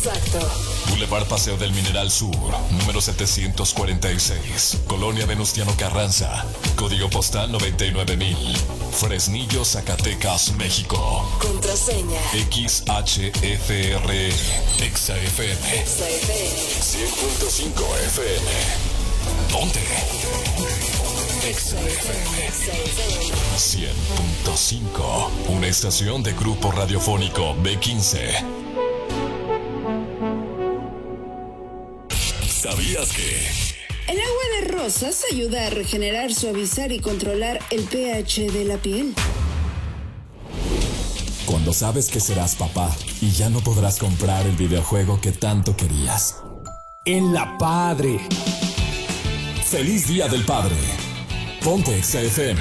Exacto. Boulevard Paseo del Mineral Sur, número 746, Colonia Venustiano Carranza, código postal 99000, Fresnillo, Zacatecas, México. Contraseña. XHFR, XFM. XFM. 100.5 FM. Ponte. XFM 100.5, una estación de Grupo Radiofónico B15. ¿Sabías que? El agua de rosas ayuda a regenerar, suavizar y controlar el pH de la piel. Cuando sabes que serás papá y ya no podrás comprar el videojuego que tanto querías. En la Padre. ¡Feliz Día del Padre! Ponte XFM.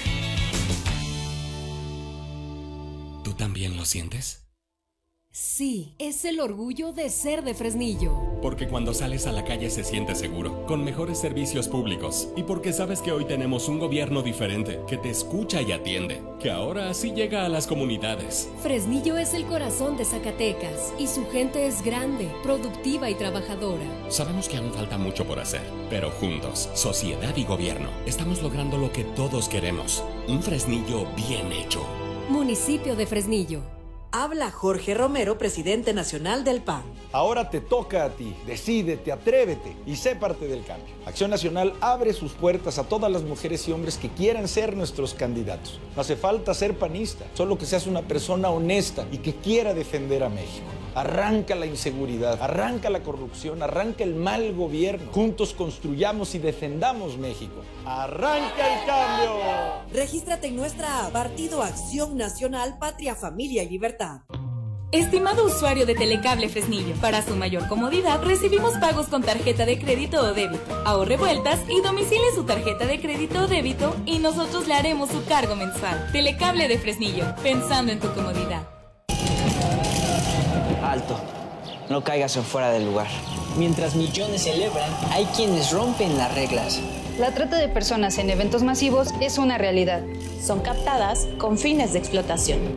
¿Tú también lo sientes? Sí, es el orgullo de ser de Fresnillo. Porque cuando sales a la calle se siente seguro, con mejores servicios públicos. Y porque sabes que hoy tenemos un gobierno diferente, que te escucha y atiende, que ahora sí llega a las comunidades. Fresnillo es el corazón de Zacatecas y su gente es grande, productiva y trabajadora. Sabemos que aún falta mucho por hacer, pero juntos, sociedad y gobierno, estamos logrando lo que todos queremos. Un Fresnillo bien hecho. Municipio de Fresnillo. Habla Jorge Romero, presidente nacional del PAN. Ahora te toca a ti. Decídete, atrévete y sé parte del cambio. Acción Nacional abre sus puertas a todas las mujeres y hombres que quieran ser nuestros candidatos. No hace falta ser panista, solo que seas una persona honesta y que quiera defender a México. Arranca la inseguridad, arranca la corrupción, arranca el mal gobierno. Juntos construyamos y defendamos México. ¡Arranca el cambio! Regístrate en nuestra app Partido Acción Nacional, Patria, Familia y Libertad. Estimado usuario de Telecable Fresnillo, para su mayor comodidad recibimos pagos con tarjeta de crédito o débito. Ahorre vueltas y domicile su tarjeta de crédito o débito y nosotros le haremos su cargo mensual. Telecable de Fresnillo, pensando en tu comodidad. Alto, no caigas en fuera del lugar. Mientras millones celebran, hay quienes rompen las reglas. La trata de personas en eventos masivos es una realidad. Son captadas con fines de explotación.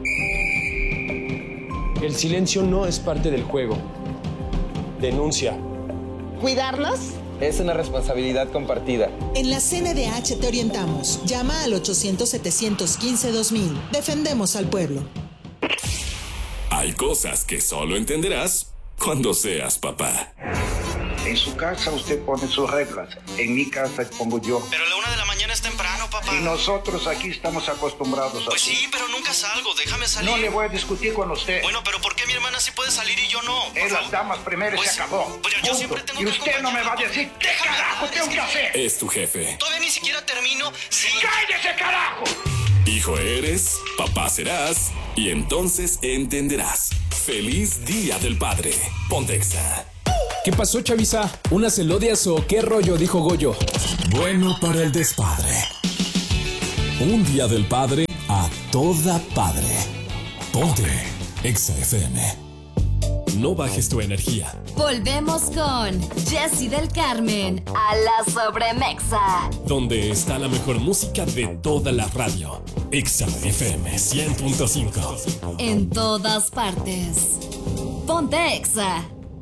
El silencio no es parte del juego. Denuncia. ¿Cuidarnos? Es una responsabilidad compartida. En la CNDH te orientamos. Llama al 800-715-2000. Defendemos al pueblo. Hay cosas que solo entenderás cuando seas papá. En su casa usted pone sus reglas. En mi casa pongo yo. Pero la 1 de la mañana es temprano, papá. Y nosotros aquí estamos acostumbrados a... Pues sí, pero nunca salgo. Déjame salir. No le voy a discutir con usted. Bueno, pero ¿por qué mi hermana sí puede salir y yo no? Es las damas primero y se acabó. Pero yo siempre tengo que... Y usted no me va a decir qué carajo tengo que hacer. Es tu jefe. Todavía ni siquiera termino. Sí. ¡Cállese, carajo! Hijo eres, papá serás, y entonces entenderás. ¡Feliz Día del Padre! Pontexa. ¿Qué pasó, chaviza? ¿Unas elodias o qué rollo? Dijo Goyo. Bueno para el despadre. Un Día del Padre a toda padre. Ponte XFM. No bajes tu energía. Volvemos con Jessy del Carmen a la Sobremexa, Donde está la mejor música de toda la radio. XFM 100.5. en todas partes. Ponte Exa.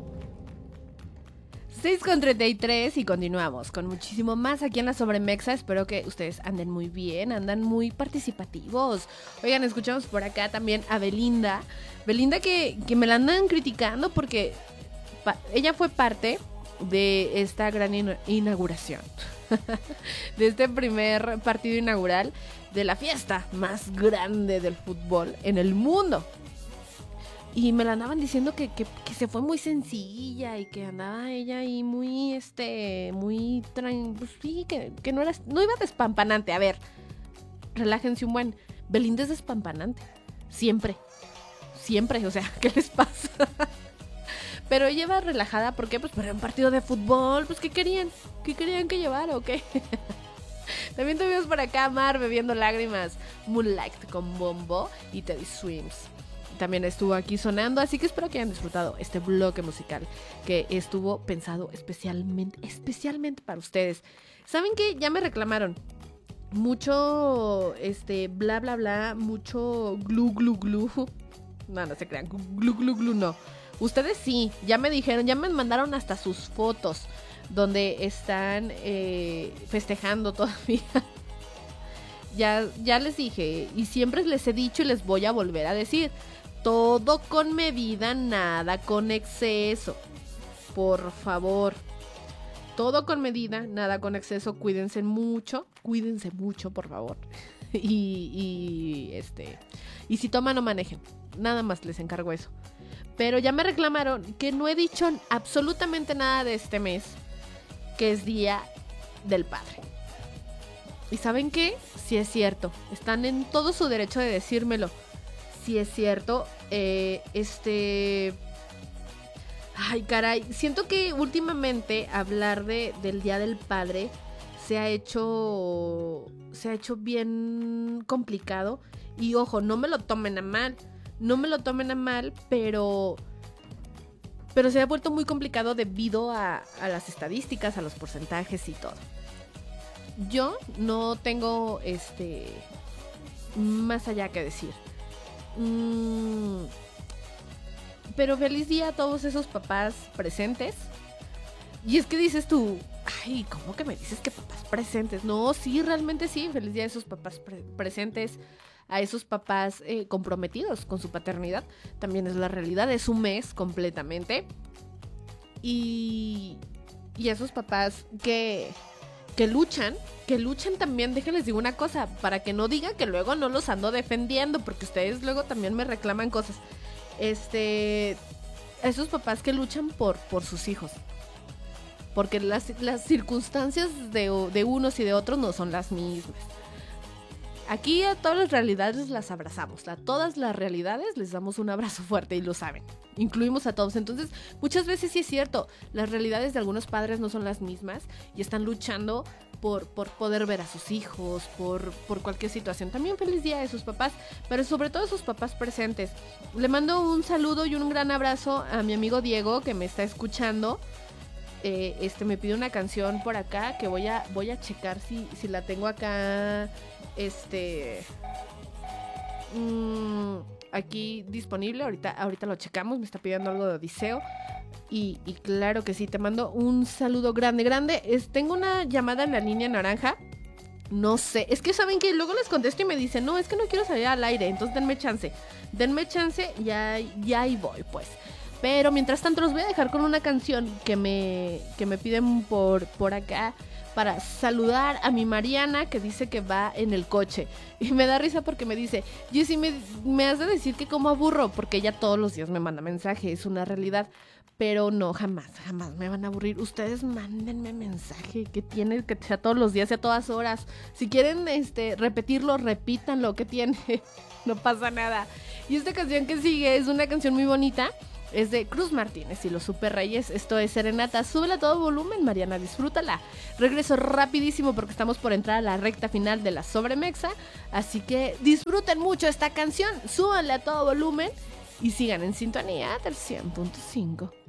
6:33 y continuamos con muchísimo más aquí en la Sobremexa. Espero que ustedes anden muy bien, andan muy participativos. Oigan, escuchamos por acá también a Belinda. Belinda que me la andan criticando porque ella fue parte de esta gran inauguración. De este primer partido inaugural de la fiesta más grande del fútbol en el mundo. Y me la andaban diciendo que se fue muy sencilla y que andaba ella ahí muy, pues sí, que no iba despampanante. A ver, relájense un buen. Belinda es despampanante. Siempre, o sea, ¿qué les pasa? Pero ella iba relajada, ¿por qué? Pues para un partido de fútbol, pues ¿qué querían? ¿Qué querían que llevara o qué? También tuvimos por acá a Mar bebiendo lágrimas, Moonlight con Bombo y Teddy Swims. También estuvo aquí sonando, así que espero que hayan disfrutado este bloque musical que estuvo pensado especialmente para ustedes. ¿Saben qué? Ya me reclamaron mucho bla bla bla, mucho glu glu glu. No se crean, glu glu glu no. Ustedes sí, ya me dijeron, ya me mandaron hasta sus fotos donde están festejando todavía. Ya les dije, y siempre les he dicho y les voy a volver a decir, todo con medida, nada con exceso. Por favor, todo con medida, nada con exceso. Cuídense mucho, por favor. Y si toman, no manejen. Nada más les encargo eso. Pero ya me reclamaron que no he dicho absolutamente nada de este mes, que es Día del Padre. ¿Y saben qué? Sí es cierto. Están en todo su derecho de decírmelo. Sí es cierto. Ay, caray. Siento que últimamente hablar del Día del Padre se ha hecho bien complicado. Y ojo, no me lo tomen a mal. Pero se ha vuelto muy complicado debido a las estadísticas, a los porcentajes y todo. Yo no tengo más allá que decir. Pero feliz día a todos esos papás presentes. Y es que dices tú, ay, ¿cómo que me dices que papás presentes? No, sí, realmente sí, feliz día a esos papás presentes, a esos papás comprometidos con su paternidad. También es la realidad, es un mes completamente. Y a esos papás que luchan también. Déjenles digo una cosa, para que no digan que luego no los ando defendiendo, porque ustedes luego también me reclaman cosas. Esos papás que luchan por sus hijos, porque las circunstancias de unos y de otros no son las mismas. Aquí a todas las realidades las abrazamos, a todas las realidades les damos un abrazo fuerte y lo saben, incluimos a todos. Entonces muchas veces sí es cierto, las realidades de algunos padres no son las mismas y están luchando por poder ver a sus hijos, por cualquier situación. También feliz día a sus papás, pero sobre todo a sus papás presentes. Le mando un saludo y un gran abrazo a mi amigo Diego, que me está escuchando. Me pide una canción por acá que voy a checar si la tengo acá aquí disponible. Ahorita lo checamos. Me está pidiendo algo de Odiseo y claro que sí, te mando un saludo grande. Tengo una llamada en la línea naranja. No sé, es que saben que luego les contesto y me dicen, no, es que no quiero salir al aire, entonces denme chance, ya ahí voy pues. Pero mientras tanto los voy a dejar con una canción que me piden por acá para saludar a mi Mariana, que dice que va en el coche. Y me da risa porque me dice, Jessy, me has de decir que como aburro, porque ella todos los días me manda mensaje, es una realidad. Pero no, jamás me van a aburrir. Ustedes mándenme mensaje, que tiene que sea todos los días y a todas horas. Si quieren repetirlo, repítanlo, que tiene, no pasa nada. Y esta canción que sigue es una canción muy bonita. Es de Cruz Martínez y los Super Reyes. Esto es Serenata. Súbela a todo volumen, Mariana, disfrútala. Regreso rapidísimo porque estamos por entrar a la recta final de la Sobremexa. Así que disfruten mucho esta canción. Súbanle a todo volumen y sigan en sintonía del 100.5.